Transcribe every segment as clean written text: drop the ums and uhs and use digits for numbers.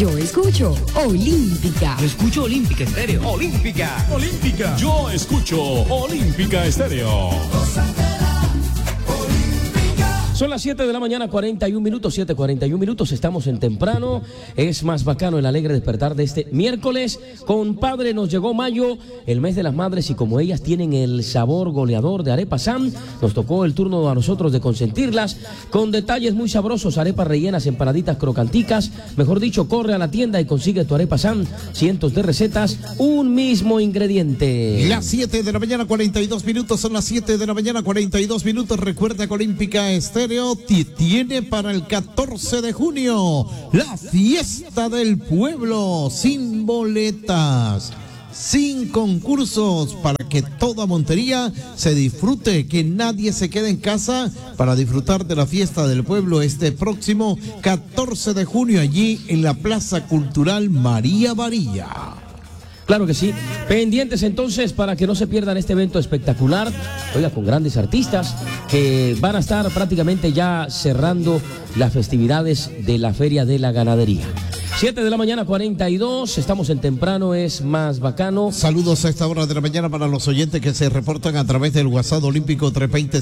Yo escucho Olímpica. Yo escucho Olímpica Estéreo. Olímpica. Olímpica. Yo escucho Olímpica Estéreo. Son las 7 de la mañana, 41 minutos, 7:41 minutos, estamos en temprano, es más bacano el alegre despertar de este miércoles. Compadre, nos llegó mayo, el mes de las madres, y como ellas tienen el sabor goleador de Arepa Sam, nos tocó el turno a nosotros de consentirlas con detalles muy sabrosos, arepas rellenas, empanaditas crocanticas. Mejor dicho, corre a la tienda y consigue tu Arepa Sam, cientos de recetas, un mismo ingrediente. Las 7 de la mañana, 42 minutos, son las 7 de la mañana, 42 minutos. Recuerda que Olímpica Estéreo tiene para el 14 de junio la fiesta del pueblo, sin boletas, sin concursos, para que toda Montería se disfrute, que nadie se quede en casa para disfrutar de la fiesta del pueblo este próximo 14 de junio allí en la Plaza Cultural María Varilla. Claro que sí, pendientes entonces para que no se pierdan este evento espectacular, oiga, con grandes artistas que van a estar prácticamente ya cerrando las festividades de la Feria de la Ganadería. 7 de la mañana, 42, estamos en temprano, es más bacano. Saludos a esta hora de la mañana para los oyentes que se reportan a través del WhatsApp olímpico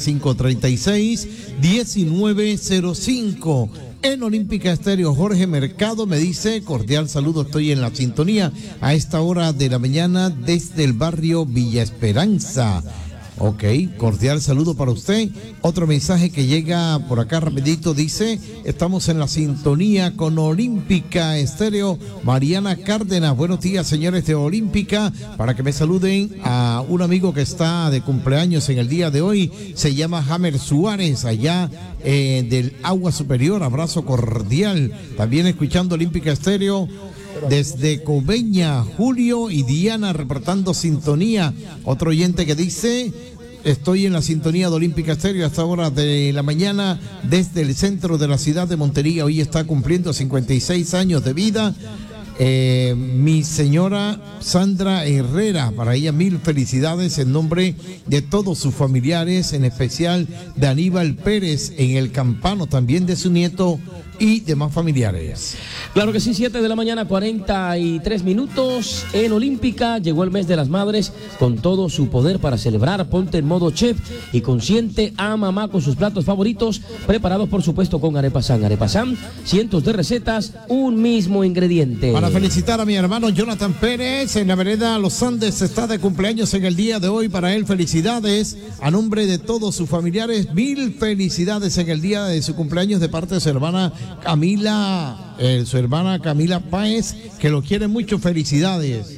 320-536-1905. En Olímpica Estéreo, Jorge Mercado me dice, cordial saludo, estoy en la sintonía a esta hora de la mañana desde el barrio Villa Esperanza. Ok, cordial saludo para usted. Otro mensaje que llega por acá rapidito dice, estamos en la sintonía con Olímpica Estéreo. Mariana Cárdenas, buenos días señores de Olímpica, para que me saluden a un amigo que está de cumpleaños en el día de hoy, se llama Jamer Suárez, allá del Agua Superior, abrazo cordial. También escuchando Olímpica Estéreo desde Coveña, Julio y Diana reportando sintonía. Otro oyente que dice, estoy en la sintonía de Olímpica Estéreo a esta hora de la mañana desde el centro de la ciudad de Montería. Hoy está cumpliendo 56 años de vida. Mi señora Sandra Herrera, para ella mil felicidades en nombre de todos sus familiares, en especial de Aníbal Pérez en el Campano, también de su nieto y demás familiares. Claro que sí, 7 de la mañana, 43 minutos. En Olímpica llegó el mes de las madres con todo su poder para celebrar. Ponte en modo chef y consiente a mamá con sus platos favoritos, preparados por supuesto con Arepa Sam. Arepa Sam, cientos de recetas, un mismo ingrediente. Para felicitar a mi hermano Jonathan Pérez en la vereda Los Andes, está de cumpleaños en el día de hoy. Para él, felicidades a nombre de todos sus familiares, mil felicidades en el día de su cumpleaños de parte de su hermana Camila, su hermana Camila Páez, que lo quiere mucho. Felicidades.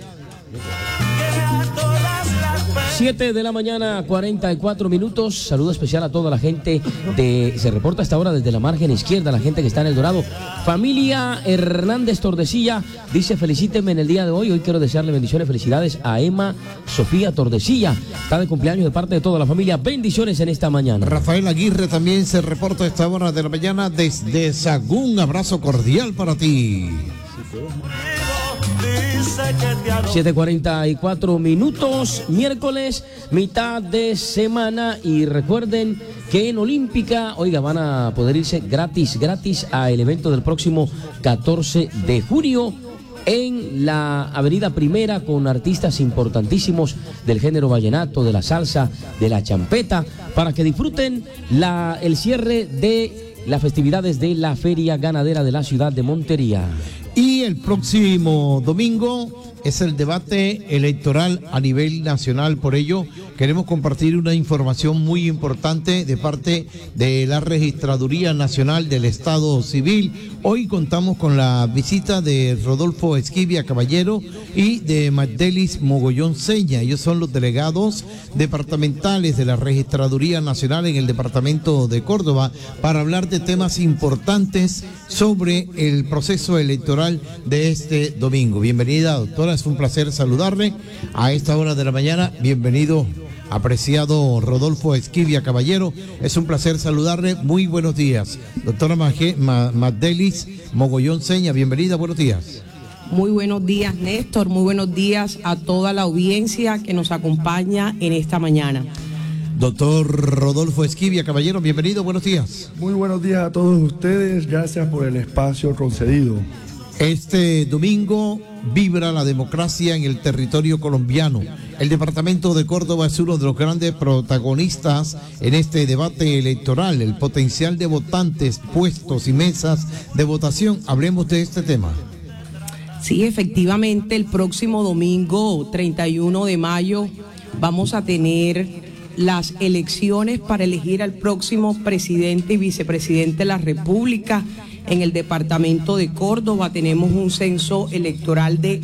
7 de la mañana, 44 minutos. Saludo especial a toda la gente se reporta a esta hora desde la margen izquierda, la gente que está en El Dorado. Familia Hernández Tordesilla dice, felicíteme en el día de hoy. Hoy quiero desearle bendiciones, felicidades a Emma Sofía Tordesilla. Está de cumpleaños de parte de toda la familia. Bendiciones en esta mañana. Rafael Aguirre también se reporta a esta hora de la mañana desde Sagún. Abrazo cordial para ti. 7:44 minutos, miércoles, mitad de semana, y recuerden que en Olímpica, oiga, van a poder irse gratis al evento del próximo 14 de junio en la Avenida Primera, con artistas importantísimos del género vallenato, de la salsa, de la champeta, para que disfruten el cierre de las festividades de la Feria Ganadera de la ciudad de Montería. Y el próximo domingo es el debate electoral a nivel nacional. Por ello, queremos compartir una información muy importante de parte de la Registraduría Nacional del Estado Civil. Hoy contamos con la visita de Rodolfo Esquivia Caballero y de Magdelis Mogollón Seña. Ellos son los delegados departamentales de la Registraduría Nacional en el departamento de Córdoba, para hablar de temas importantes sobre el proceso electoral de este domingo. Bienvenida, doctora, es un placer saludarle a esta hora de la mañana. Bienvenido, apreciado Rodolfo Esquivia Caballero, es un placer saludarle. Muy buenos días. Doctora Magdelis Mogollón Seña, bienvenida, buenos días. Muy buenos días, Néstor, muy buenos días a toda la audiencia que nos acompaña en esta mañana. Doctor Rodolfo Esquivia Caballero, bienvenido, buenos días. Muy buenos días a todos ustedes, gracias por el espacio concedido. Este domingo vibra la democracia en el territorio colombiano. El departamento de Córdoba es uno de los grandes protagonistas en este debate electoral. El potencial de votantes, puestos y mesas de votación. Hablemos de este tema. Sí, efectivamente, el próximo domingo, 31 de mayo, vamos a tener las elecciones para elegir al próximo presidente y vicepresidente de la República. En el departamento de Córdoba tenemos un censo electoral de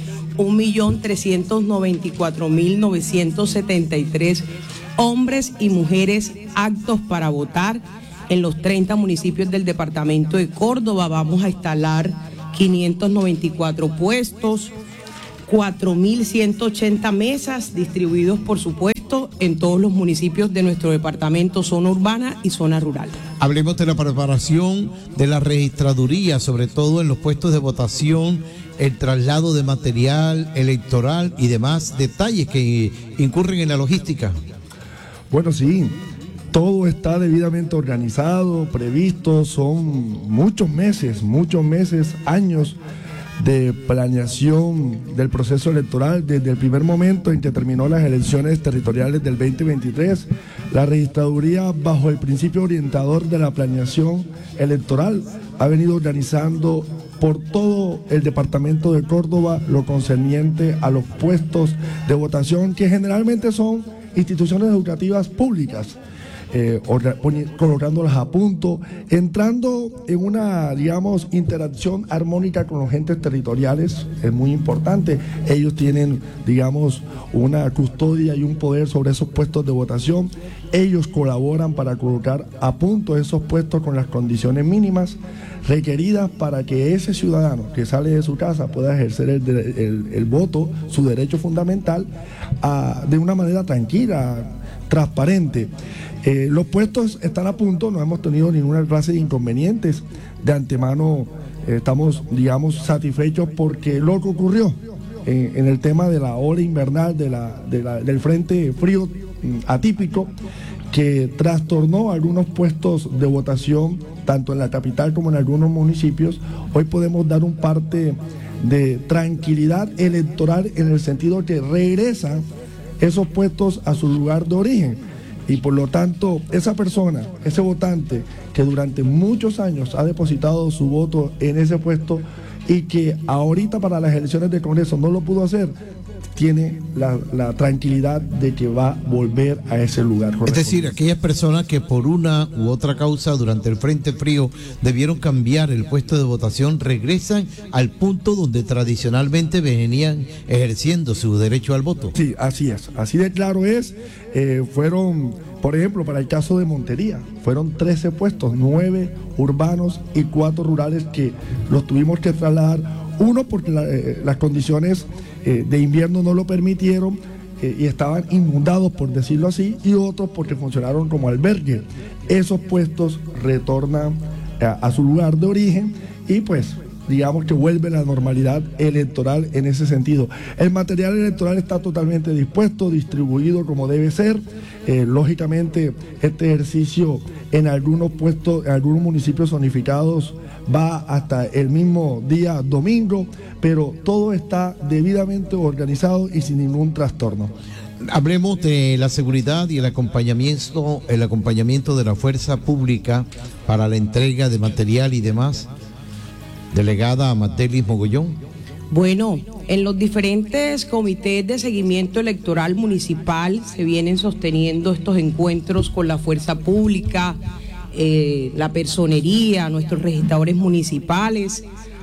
1.394.973 hombres y mujeres aptos para votar. En los 30 municipios del departamento de Córdoba vamos a instalar 594 puestos, 4.180 mesas distribuidos, por supuesto, en todos los municipios de nuestro departamento, zona urbana y zona rural. Hablemos de la preparación de la registraduría, sobre todo en los puestos de votación, el traslado de material electoral y demás detalles que incurren en la logística. Bueno, sí, todo está debidamente organizado, previsto, son muchos meses, años de planeación del proceso electoral desde el primer momento en que terminó las elecciones territoriales del 2023. La registraduría, bajo el principio orientador de la planeación electoral, ha venido organizando por todo el departamento de Córdoba lo concerniente a los puestos de votación, que generalmente son instituciones educativas públicas. Colocándolas a punto, entrando en una, digamos, interacción armónica con los entes territoriales, es muy importante. Ellos tienen, digamos, una custodia y un poder sobre esos puestos de votación. Ellos colaboran para colocar a punto esos puestos con las condiciones mínimas requeridas para que ese ciudadano que sale de su casa pueda ejercer el voto, su derecho fundamental, de una manera tranquila, transparente. Los puestos están a punto, no hemos tenido ninguna clase de inconvenientes. De antemano estamos, digamos, satisfechos porque lo que ocurrió en el tema de la ola invernal, del frente frío atípico, que trastornó algunos puestos de votación, tanto en la capital como en algunos municipios, hoy podemos dar un parte de tranquilidad electoral en el sentido que regresan esos puestos a su lugar de origen. Y por lo tanto, esa persona, ese votante que durante muchos años ha depositado su voto en ese puesto y que ahorita para las elecciones del Congreso no lo pudo hacer, tiene la tranquilidad de que va a volver a ese lugar. Es decir, aquellas personas que por una u otra causa durante el frente frío debieron cambiar el puesto de votación, regresan al punto donde tradicionalmente venían ejerciendo su derecho al voto. Sí, así es, así de claro es. Fueron, por ejemplo, para el caso de Montería, fueron 13 puestos, 9 urbanos y 4 rurales que los tuvimos que trasladar. Uno porque las condiciones de invierno no lo permitieron y estaban inundados, por decirlo así, y otros porque funcionaron como albergue. Esos puestos retornan a su lugar de origen y pues digamos que vuelve la normalidad electoral en ese sentido. El material electoral está totalmente dispuesto, distribuido como debe ser. Lógicamente, este ejercicio en algunos puestos, en algunos municipios zonificados, va hasta el mismo día domingo, pero todo está debidamente organizado y sin ningún trastorno. Hablemos de la seguridad y el acompañamiento de la fuerza pública para la entrega de material y demás. Delegada Matelis Mogollón. Bueno, en los diferentes comités de seguimiento electoral municipal se vienen sosteniendo estos encuentros con la fuerza pública, la personería, nuestros registradores municipales,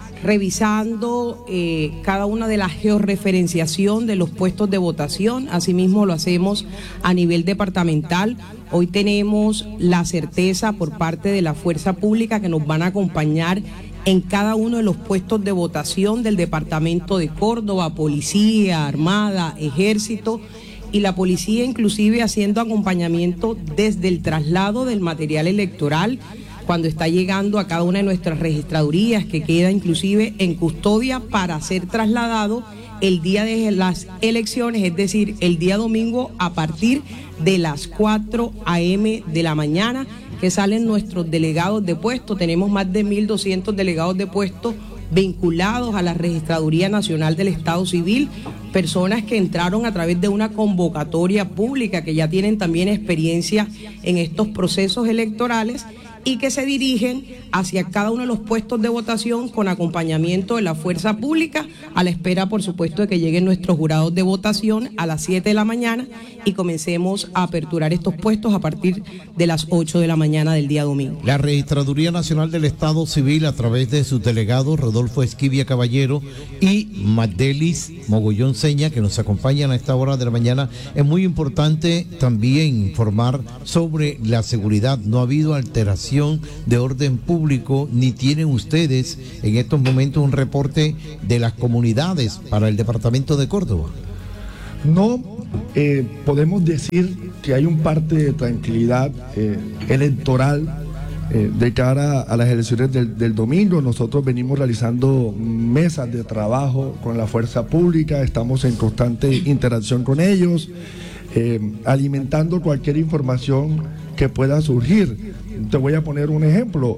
revisando cada una de las georreferenciación de los puestos de votación. Asimismo lo hacemos a nivel departamental. Hoy tenemos la certeza por parte de la fuerza pública que nos van a acompañar en cada uno de los puestos de votación del departamento de Córdoba, policía, armada, ejército, y la policía inclusive haciendo acompañamiento desde el traslado del material electoral cuando está llegando a cada una de nuestras registradurías, que queda inclusive en custodia para ser trasladado el día de las elecciones, es decir, el día domingo a partir de las 4 a.m. de la mañana, que salen nuestros delegados de puesto. Tenemos más de 1.200 delegados de puesto vinculados a la Registraduría Nacional del Estado Civil, personas que entraron a través de una convocatoria pública, que ya tienen también experiencia en estos procesos electorales y que se dirigen hacia cada uno de los puestos de votación con acompañamiento de la fuerza pública, a la espera, por supuesto, de que lleguen nuestros jurados de votación a las 7 de la mañana y comencemos a aperturar estos puestos a partir de las 8 de la mañana del día domingo. La Registraduría Nacional del Estado Civil, a través de sus delegados Rodolfo Esquivia Caballero y Magdelis Mogollón Seña, que nos acompañan a esta hora de la mañana, es muy importante también informar sobre la seguridad. No ha habido alteración de orden público, ni tienen ustedes en estos momentos un reporte de las comunidades para el departamento de Córdoba. No podemos decir que hay un parte de tranquilidad electoral de cara a las elecciones del domingo. Nosotros venimos realizando mesas de trabajo con la fuerza pública, estamos en constante interacción con ellos, alimentando cualquier información que pueda surgir. Te voy a poner un ejemplo.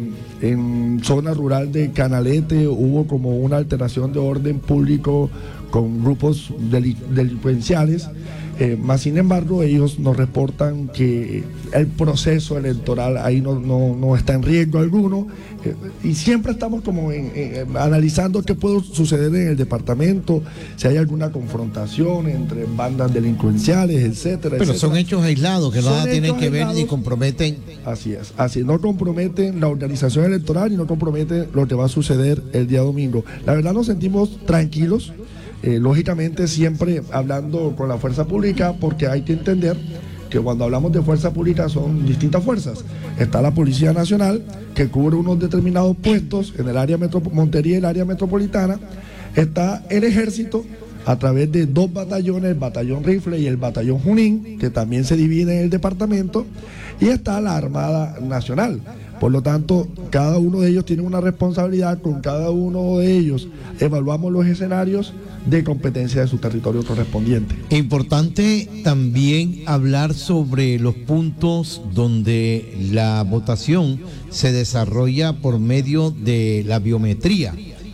En zona rural de Canalete hubo como una alteración de orden público con grupos delincuenciales, más sin embargo ellos nos reportan que el proceso electoral ahí no está en riesgo alguno, y siempre estamos como analizando qué puede suceder en el departamento, si hay alguna confrontación entre bandas delincuenciales, etcétera. Pero etcétera. son hechos aislados que nada tienen que ver ni comprometen. Así es, no comprometen la organización electoral y no comprometen lo que va a suceder el día domingo. La verdad nos sentimos tranquilos, lógicamente siempre hablando con la fuerza pública, porque hay que entender que cuando hablamos de fuerza pública son distintas fuerzas. Está la Policía Nacional, que cubre unos determinados puestos en el área Montería y el área metropolitana. Está el Ejército, a través de 2 batallones, el Batallón Rifle y el Batallón Junín, que también se dividen en el departamento, y está la Armada Nacional. Por lo tanto, cada uno de ellos tiene una responsabilidad, con cada uno de ellos evaluamos los escenarios de competencia de su territorio correspondiente. Importante también hablar sobre los puntos donde la votación se desarrolla por medio de la biometría.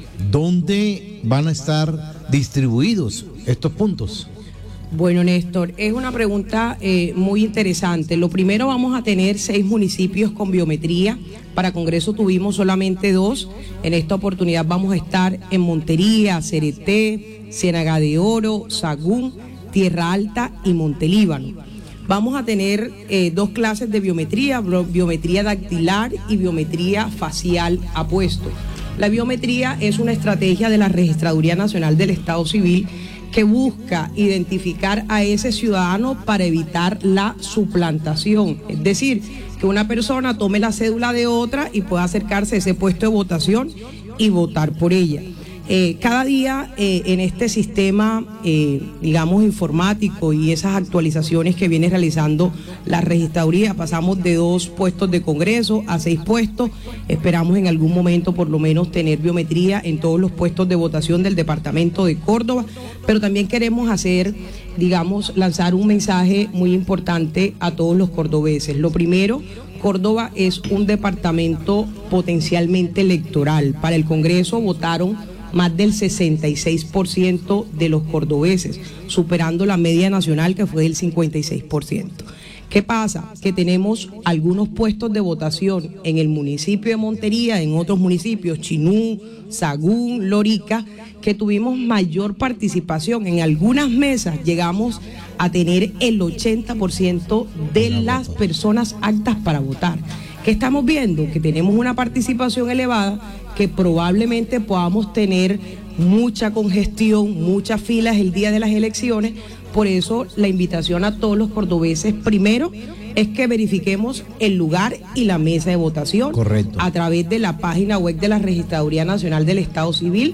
¿Dónde van a estar distribuidos estos puntos? Bueno, Néstor, es una pregunta muy interesante. Lo primero, vamos a tener 6 municipios con biometría. Para Congreso tuvimos solamente 2. En esta oportunidad vamos a estar en Montería, Cereté, Ciénaga de Oro, Sagún, Tierra Alta y Montelíbano. Vamos a tener 2 clases de biometría, biometría dactilar y biometría facial apuesto. La biometría es una estrategia de la Registraduría Nacional del Estado Civil que busca identificar a ese ciudadano para evitar la suplantación. Es decir, que una persona tome la cédula de otra y pueda acercarse a ese puesto de votación y votar por ella. Cada día en este sistema, digamos, informático y esas actualizaciones que viene realizando la registraduría, pasamos de 2 puestos de Congreso a 6 puestos. Esperamos en algún momento por lo menos tener biometría en todos los puestos de votación del departamento de Córdoba, pero también queremos lanzar un mensaje muy importante a todos los cordobeses. Lo primero, Córdoba es un departamento potencialmente electoral. Para el Congreso votaron más del 66% de los cordobeses, superando la media nacional, que fue del 56%. ¿Qué pasa? Que tenemos algunos puestos de votación en el municipio de Montería, en otros municipios, Chinú, Sagún, Lorica, que tuvimos mayor participación. En algunas mesas llegamos a tener el 80% de las personas aptas para votar. ¿Qué estamos viendo? Que tenemos una participación elevada, que probablemente podamos tener mucha congestión, muchas filas el día de las elecciones. Por eso la invitación a todos los cordobeses, primero, es que verifiquemos el lugar y la mesa de votación. Correcto. A través de la página web de la Registraduría Nacional del Estado Civil,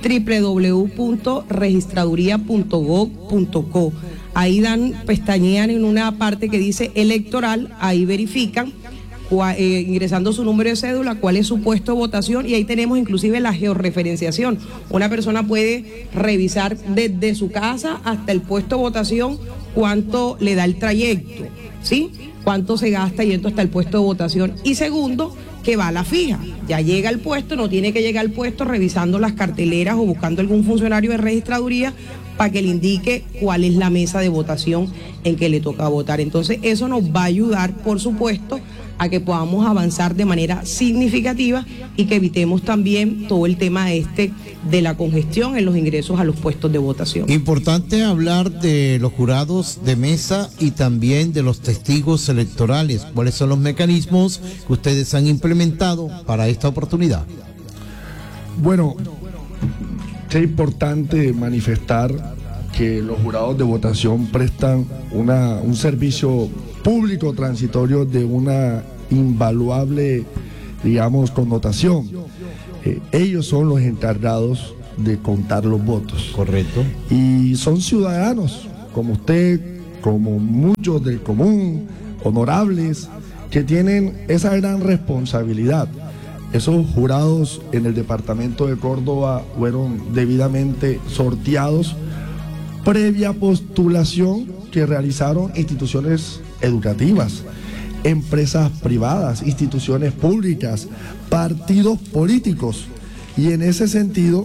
www.registraduría.gov.co. Ahí pestañean en una parte que dice electoral, ahí verifican, ingresando su número de cédula, cuál es su puesto de votación, y ahí tenemos inclusive la georreferenciación. Una persona puede revisar desde su casa hasta el puesto de votación cuánto le da el trayecto. ¿sí? Cuánto se gasta yendo hasta el puesto de votación. Y segundo, que va a la fija. Ya llega al puesto, no tiene que llegar al puesto revisando las carteleras o buscando algún funcionario de registraduría para que le indique cuál es la mesa de votación en que le toca votar. Entonces, eso nos va a ayudar, por supuesto, a que podamos avanzar de manera significativa y que evitemos también todo el tema de la congestión en los ingresos a los puestos de votación. Importante hablar de los jurados de mesa y también de los testigos electorales. ¿Cuáles son los mecanismos que ustedes han implementado para esta oportunidad? Bueno, es importante manifestar que los jurados de votación prestan un servicio público transitorio de una invaluable, digamos, connotación. Ellos son los encargados de contar los votos. Correcto. Y son ciudadanos, como usted, como muchos del común, honorables, que tienen esa gran responsabilidad. Esos jurados en el departamento de Córdoba fueron debidamente sorteados previa postulación que realizaron instituciones educativas, empresas privadas, instituciones públicas, partidos políticos. Y en ese sentido,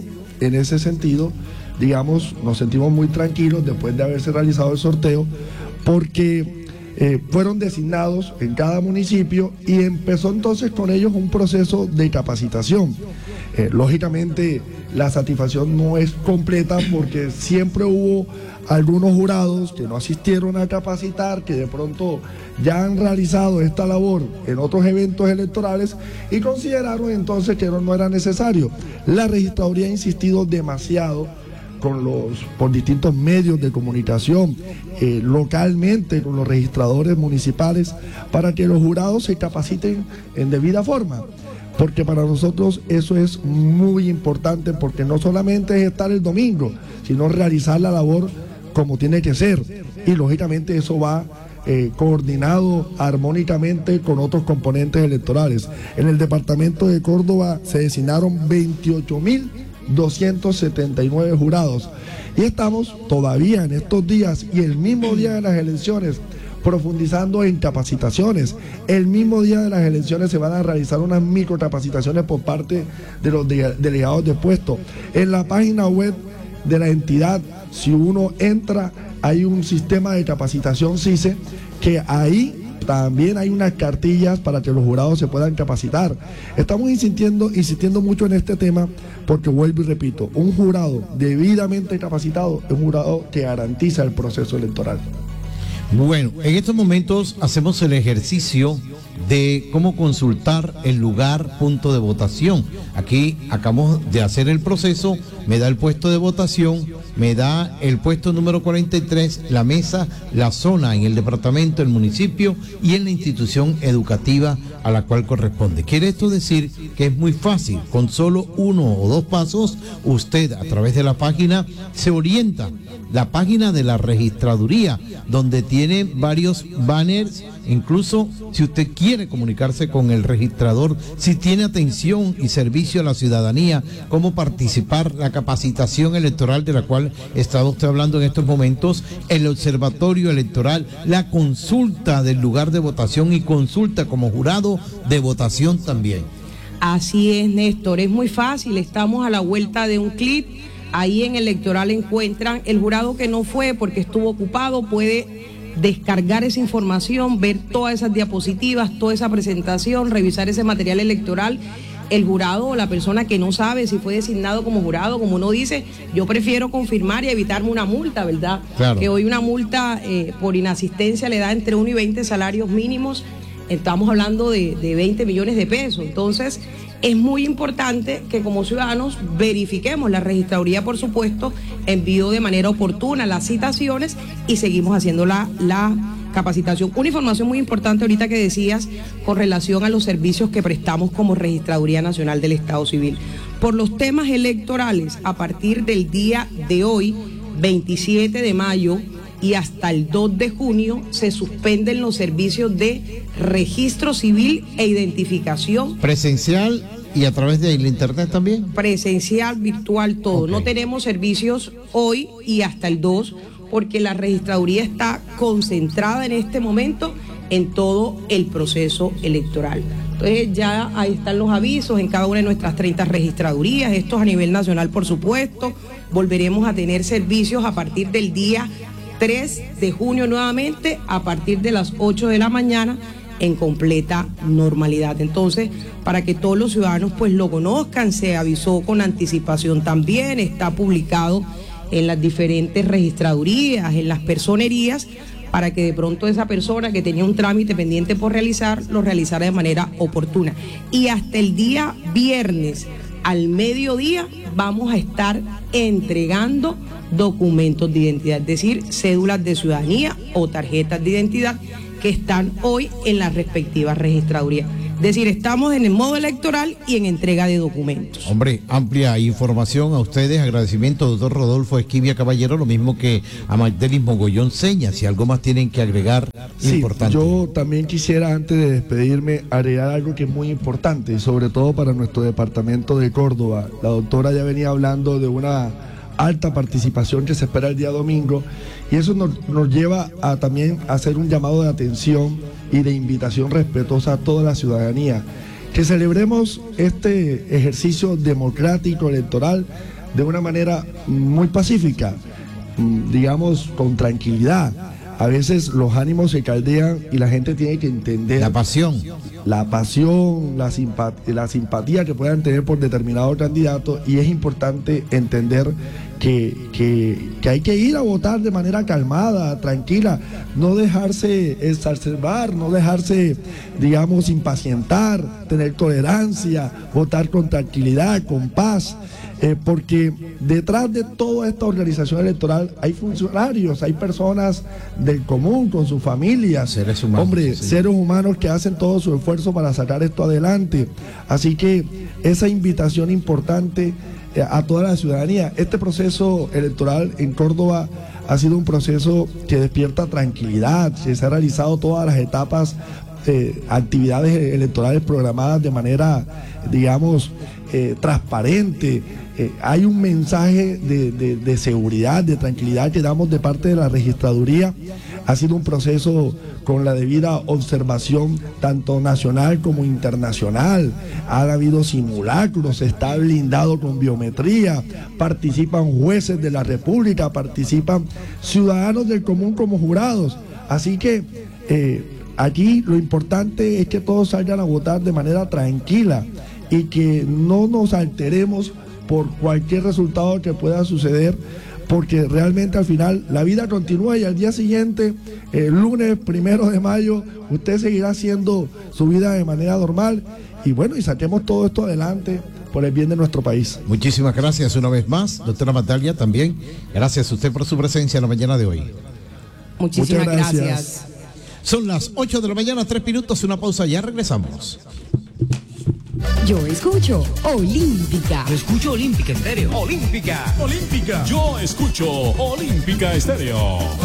digamos, nos sentimos muy tranquilos después de haberse realizado el sorteo, porque fueron designados en cada municipio y empezó entonces con ellos un proceso de capacitación. Lógicamente la satisfacción no es completa porque siempre hubo algunos jurados que no asistieron a capacitar, que de pronto ya han realizado esta labor en otros eventos electorales y consideraron entonces que no era necesario. La registraduría ha insistido demasiado por distintos medios de comunicación, localmente con los registradores municipales, para que los jurados se capaciten en debida forma. Porque para nosotros eso es muy importante, porque no solamente es estar el domingo, sino realizar la labor como tiene que ser. Y lógicamente eso va coordinado armónicamente con otros componentes electorales. En el departamento de Córdoba se designaron 28.279 jurados. Y estamos todavía en estos días y el mismo día de las elecciones profundizando en capacitaciones. El mismo día de las elecciones se van a realizar unas microcapacitaciones por parte de los delegados de puesto. En la página web de la entidad, si uno entra, hay un sistema de capacitación CICE, que ahí también hay unas cartillas para que los jurados se puedan capacitar. Estamos insistiendo mucho en este tema porque, vuelvo y repito, un jurado debidamente capacitado es un jurado que garantiza el proceso electoral. Bueno, en estos momentos hacemos el ejercicio de cómo consultar el lugar, punto de votación. Aquí acabamos de hacer el proceso, me da el puesto de votación, me da el puesto número 43, la mesa, la zona en el departamento, el municipio y en la institución educativa a la cual corresponde. Quiere esto decir que es muy fácil, con solo 1 o 2 pasos, usted a través de la página se orienta. La página de la registraduría, donde tiene varios banners, incluso si usted quiere comunicarse con el registrador, si tiene atención y servicio a la ciudadanía, cómo participar, la capacitación electoral de la cual está usted hablando en estos momentos, el observatorio electoral, la consulta del lugar de votación y consulta como jurado de votación también. Así es, Néstor, es muy fácil, estamos a la vuelta de un clic. Ahí en Electoral encuentran el jurado que no fue porque estuvo ocupado, puede descargar esa información, ver todas esas diapositivas, toda esa presentación, revisar ese material electoral. El jurado o la persona que no sabe si fue designado como jurado, como uno dice, yo prefiero confirmar y evitarme una multa, ¿verdad? Claro. Que hoy una multa por inasistencia le da entre 1 y 20 salarios mínimos, estamos hablando de 20 millones de pesos. Entonces, es muy importante que como ciudadanos verifiquemos. La registraduría, por supuesto, envió de manera oportuna las citaciones y seguimos haciendo la capacitación. Una información muy importante ahorita que decías con relación a los servicios que prestamos como Registraduría Nacional del Estado Civil. Por los temas electorales, a partir del día de hoy, 27 de mayo, y hasta el 2 de junio se suspenden los servicios de registro civil e identificación. ¿Presencial y a través de la internet también? Presencial, virtual, todo. Okay. No tenemos servicios hoy y hasta el 2 porque la registraduría está concentrada en este momento en todo el proceso electoral. Entonces ya ahí están los avisos en cada una de nuestras 30 registradurías, esto es a nivel nacional por supuesto. Volveremos a tener servicios a partir del día 3 de junio nuevamente, a partir de las 8 de la mañana, en completa normalidad. Entonces, para que todos los ciudadanos pues lo conozcan, se avisó con anticipación también, está publicado en las diferentes registradurías, en las personerías, para que de pronto esa persona que tenía un trámite pendiente por realizar, lo realizara de manera oportuna. Y hasta el día viernes al mediodía vamos a estar entregando documentos de identidad, es decir, cédulas de ciudadanía o tarjetas de identidad que están hoy en las respectivas registradurías. Es decir, estamos en el modo electoral y en entrega de documentos. Hombre, amplia información a ustedes. Agradecimiento, doctor Rodolfo Esquivia Caballero, lo mismo que a Magdelis Mogollón Seña. Si algo más tienen que agregar, sí, importante. Yo también quisiera, antes de despedirme, agregar algo que es muy importante, y sobre todo para nuestro departamento de Córdoba. La doctora ya venía hablando de una alta participación que se espera el día domingo, y eso nos lleva a también hacer un llamado de atención y de invitación respetuosa a toda la ciudadanía, que celebremos este ejercicio democrático electoral de una manera muy pacífica, digamos con tranquilidad. A veces los ánimos se caldean y la gente tiene que entender la pasión, la simpatía que puedan tener por determinado candidato, y es importante entender que hay que ir a votar de manera calmada, tranquila, no dejarse exacerbar, no dejarse, digamos, impacientar, tener tolerancia, votar con tranquilidad, con paz. Porque detrás de toda esta organización electoral hay funcionarios, hay personas del común con sus familias, seres humanos, hombre, sí, seres humanos que hacen todo su esfuerzo para sacar esto adelante. Así que esa invitación importante a toda la ciudadanía. Este proceso electoral en Córdoba ha sido un proceso que despierta tranquilidad, que se han realizado todas las etapas, actividades electorales programadas de manera, digamos, transparente. Hay un mensaje de seguridad, de tranquilidad que damos de parte de la registraduría. Ha sido un proceso con la debida observación tanto nacional como internacional. Han habido simulacros, está blindado con biometría, participan jueces de la República, participan ciudadanos del común como jurados. Así que aquí lo importante es que todos salgan a votar de manera tranquila y que no nos alteremos por cualquier resultado que pueda suceder, porque realmente al final la vida continúa y al día siguiente, el lunes 1 de mayo, usted seguirá haciendo su vida de manera normal, y bueno, y saquemos todo esto adelante por el bien de nuestro país. Muchísimas gracias una vez más, doctora Natalia, también gracias a usted por su presencia en la mañana de hoy. Muchísimas gracias. Son las 8 de la mañana, 3 minutos, una pausa, ya regresamos. Yo escucho Olímpica. Yo escucho Olímpica Estéreo. Olímpica. Olímpica. Yo escucho Olímpica Estéreo.